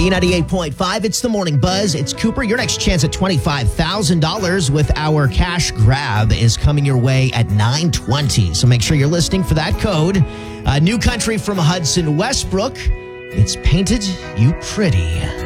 B98.5, it's the Morning Buzz. It's Cooper. Your next chance at $25,000 with our cash grab is coming your way at 9:20. So make sure you're listening for that code. New country from Hudson Westbrook. It's Painted You Pretty.